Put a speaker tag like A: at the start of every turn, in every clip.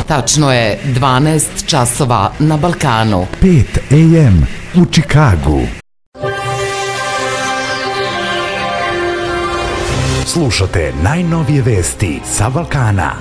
A: Tačno je 12 časova na Balkanu.
B: 5 AM u Čikagu. Slušate najnovije vesti sa Balkana.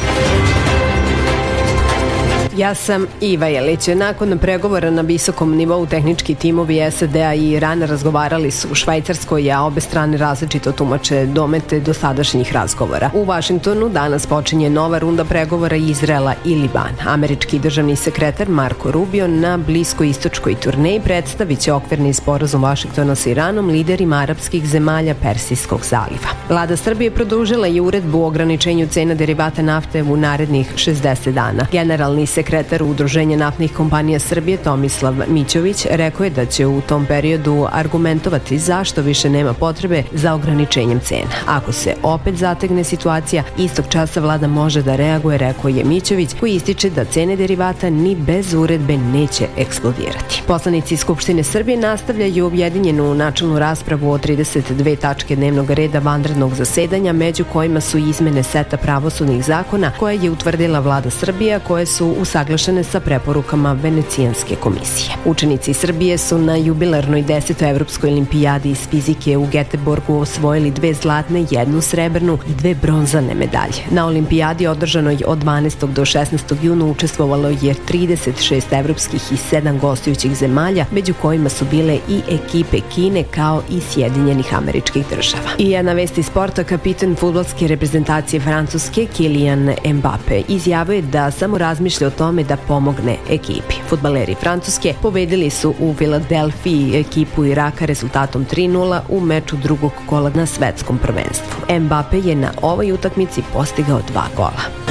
C: Ja sam Iva Jelić. Nakon pregovora na visokom nivou tehnički timovi SAD-a i Irana razgovarali su u Švajcarskoj, a obe strane različito tumače domete dosadašnjih razgovora. U Vašingtonu danas počinje nova runda pregovora Izraela i Libana. Američki državni sekretar Marko Rubio na bliskoistočkoj turneji predstavit će okvirni sporazum Vašingtona sa Iranom liderima arapskih zemalja Persijskog zaliva. Vlada Srbije produžila je uredbu o ograničenju cena derivata nafte u narednih 60 dana. Generalni sekretar Udruženja naftnih kompanija Srbije Tomislav Mićović rekao je da će u tom periodu argumentovati zašto više nema potrebe za ograničenjem cena. Ako se opet zategne situacija, istog časa vlada može da reaguje, rekao je Mićović, koji ističe da cene derivata ni bez uredbe neće eksplodirati. Poslanici Skupštine Srbije nastavljaju objedinjenu načelnu raspravu o 32 tačke dnevnog reda vanrednog zasedanja, među kojima su izmene seta pravosudnih zakona koje je utvrdila vlada Srbije, koje su usaglašene sa preporukama Venecijanske komisije. Učenici Srbije su na jubilarnoj 10. Evropskoj olimpijadi iz fizike u Geteborgu osvojili 2 zlatne, 1 srebrnu i 2 bronzane medalje. Na olimpijadi održanoj od 12. do 16. juna učestvovalo je 36 evropskih i 7 gostujućih zemalja, među kojima su bile i ekipe Kine kao i Sjedinjenih Američkih Država. I jedna vest iz sporta, kapitan fudbalske reprezentacije Francuske Kylian Mbappe izjavio je da samo razmišlja o tome da pomogne ekipi. Fudbaleri Francuske pobedili su u Filadelfiji ekipu Iraka rezultatom 3:0 u meču drugog kola na svetskom prvenstvu. Mbappe je na ovoj utakmici postigao 2 gola.